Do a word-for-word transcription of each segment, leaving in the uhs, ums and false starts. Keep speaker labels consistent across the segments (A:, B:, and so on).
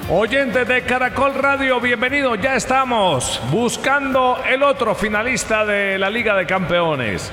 A: Oyentes de Caracol Radio, bienvenidos. Ya estamos buscando el otro finalista de la Liga de Campeones.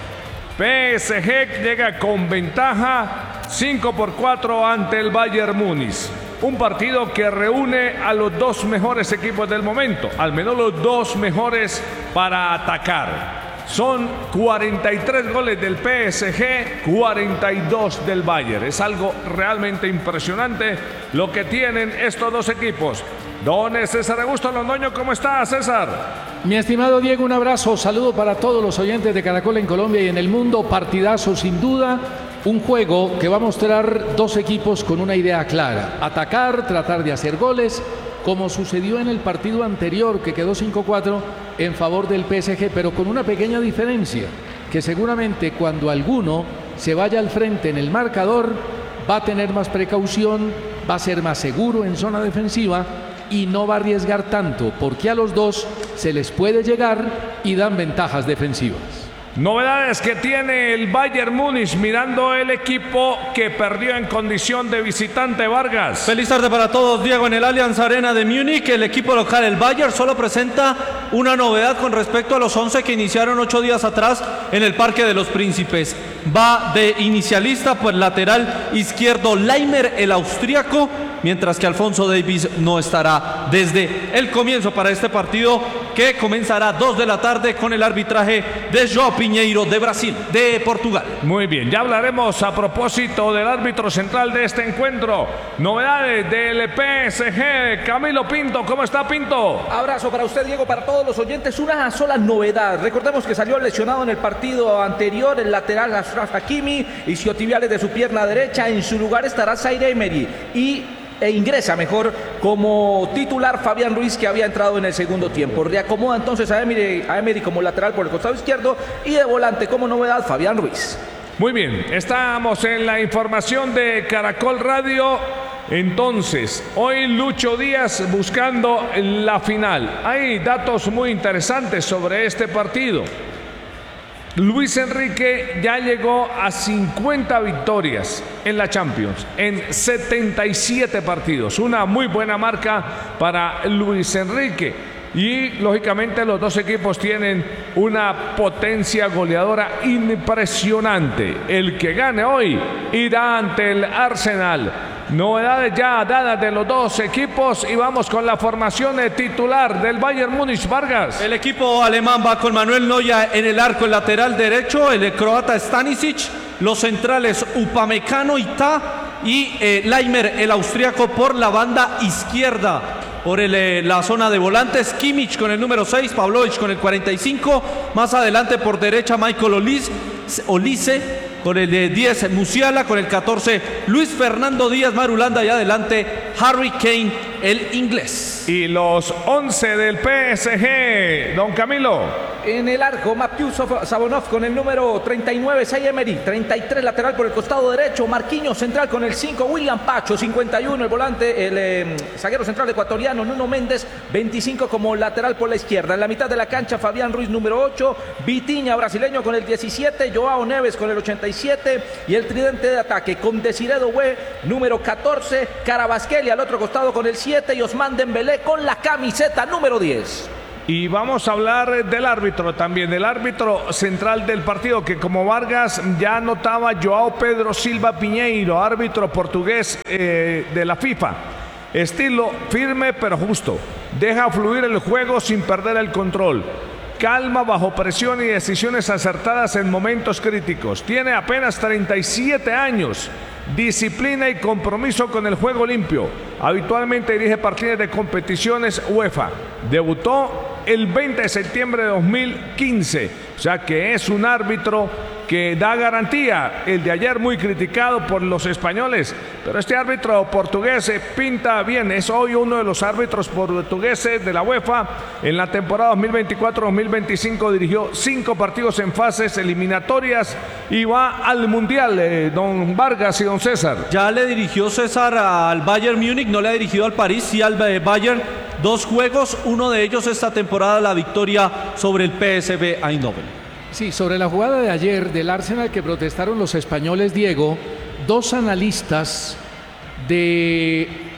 A: P S G llega con ventaja cinco por cuatro ante el Bayern Múnich. Un partido que reúne a los dos mejores equipos del momento, al menos los dos mejores para atacar. Son cuarenta y tres goles del P S G, cuarenta y dos del Bayern. Es algo realmente impresionante lo que tienen estos dos equipos. Don César Augusto Londoño, ¿cómo está, César?
B: Mi estimado Diego, un abrazo, saludo para todos los oyentes de Caracol en Colombia y en el mundo. Partidazo sin duda, un juego que va a mostrar dos equipos con una idea clara: atacar, tratar de hacer goles, como sucedió en el partido anterior que quedó cinco cuatro en favor del P S G, pero con una pequeña diferencia, que seguramente cuando alguno se vaya al frente en el marcador va a tener más precaución, va a ser más seguro en zona defensiva y no va a arriesgar tanto, porque a los dos se les puede llegar y dan ventajas defensivas.
A: Novedades que tiene el Bayern Múnich mirando el equipo que perdió en condición de visitante, Vargas.
C: Feliz tarde para todos, Diego. En el Allianz Arena de Múnich, el equipo local, el Bayern, solo presenta una novedad con respecto a los once que iniciaron ocho días atrás en el Parque de los Príncipes. Va de inicialista por el lateral izquierdo Laimer, el austríaco, mientras que Alfonso Davies no estará desde el comienzo para este partido, que comenzará a dos de la tarde con el arbitraje de João Pinheiro de Brasil, de Portugal.
A: Muy bien, ya hablaremos a propósito del árbitro central de este encuentro. Novedades del P S G, Camilo Pinto. ¿Cómo está, Pinto?
D: Abrazo para usted, Diego, para todos los oyentes. Una sola novedad. Recordemos que salió lesionado en el partido anterior el lateral Achraf Hakimi, isquiotibiales de su pierna derecha. En su lugar estará Zaire Emery y e ingresa mejor como titular Fabián Ruiz, que había entrado en el segundo tiempo. Reacomoda entonces a Emery, a Emery como lateral por el costado izquierdo, y de volante como novedad Fabián Ruiz.
A: Muy bien, estamos en la información de Caracol Radio. Entonces, hoy Lucho Díaz buscando la final. Hay datos muy interesantes sobre este partido. Luis Enrique ya llegó a cincuenta victorias en la Champions, en setenta y siete partidos. Una muy buena marca para Luis Enrique. Y lógicamente los dos equipos tienen una potencia goleadora impresionante. El que gane hoy irá ante el Arsenal. Novedades ya dadas de los dos equipos y vamos con la formación titular del Bayern Múnich, Vargas.
C: El equipo alemán va con Manuel Neuer en el arco, el lateral derecho, el croata Stanisic, los centrales Upamecano y Ta, y eh, Laimer, el austríaco, por la banda izquierda. Por el, eh, la zona de volantes, Kimmich con el número seis, Pavlovic con el cuarenta y cinco, más adelante por derecha Michael Olise, Olise con el de diez, Musiala, con el catorce, Luis Fernando Díaz Marulanda, y adelante Harry Kane, el inglés.
A: Y los once del P S G, don Camilo.
D: En el arco, Mathieu Sabonov con el número treinta y nueve, Zaire Emery, treinta y tres, lateral por el costado derecho, Marquinhos central con el cinco, William Pacho, cincuenta y uno, el volante, el eh, zaguero central ecuatoriano, Nuno Méndez, veinticinco, como lateral por la izquierda. En la mitad de la cancha, Fabián Ruiz, número ocho, Vitinha, brasileño, con el diecisiete, Joao Neves con el ochenta y siete, y el tridente de ataque con Desiré Doué, número catorce, Kvaratskhelia al otro costado con el siete, y Ousmane Dembélé con la camiseta número diez.
A: Y vamos a hablar del árbitro también, del árbitro central del partido, que como Vargas ya anotaba, Joao Pedro Silva Pinheiro, árbitro portugués eh, de la FIFA. Estilo firme pero justo, deja fluir el juego sin perder el control. Calma bajo presión y decisiones acertadas en momentos críticos. Tiene apenas treinta y siete años. Disciplina y compromiso con el juego limpio. Habitualmente dirige partidos de competiciones UEFA. Debutó el veinte de septiembre de dos mil quince. O sea que es un árbitro que da garantía. El de ayer muy criticado por los españoles, pero este árbitro portugués pinta bien. Es hoy uno de los árbitros portugueses de la UEFA. En la temporada dos mil veinticuatro dos mil veinticinco dirigió cinco partidos en fases eliminatorias y va al Mundial, eh, don Vargas y don César.
C: Ya le dirigió César al Bayern Múnich, no le ha dirigido al París, sí al Bayern. Dos juegos, uno de ellos esta temporada, la victoria sobre el P S V Eindhoven.
B: Sí, sobre la jugada de ayer del Arsenal que protestaron los españoles, Diego, dos analistas de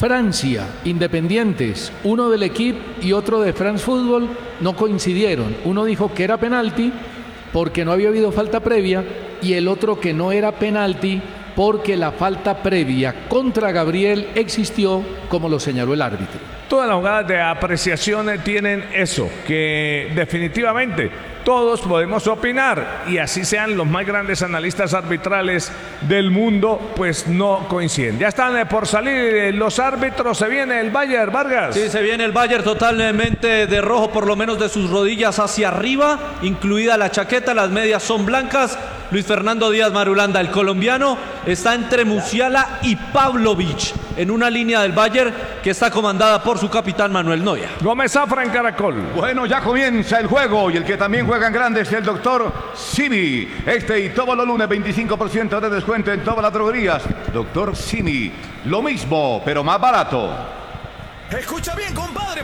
B: Francia, independientes, uno del equipo y otro de France Football, no coincidieron. Uno dijo que era penalti porque no había habido falta previa y el otro que no era penalti porque la falta previa contra Gabriel existió, como lo señaló el árbitro.
A: Todas las jugadas de apreciación tienen eso, que definitivamente todos podemos opinar y así sean los más grandes analistas arbitrales del mundo, pues no coinciden. Ya están por salir los árbitros, se viene el Bayern, Vargas.
C: Sí, se viene el Bayern totalmente de rojo, por lo menos de sus rodillas hacia arriba, incluida la chaqueta, las medias son blancas. Luis Fernando Díaz Marulanda, el colombiano, está entre Musiala y Pavlovic en una línea del Bayern que está comandada por su capitán Manuel Neuer.
A: Gómez Zafra en Caracol.
E: Bueno, ya comienza el juego y el que también juega en grande es el doctor Simi. Este y todos los lunes veinticinco por ciento de descuento en todas las droguerías. doctor Simi, lo mismo, pero más barato.
F: Escucha bien, compadre.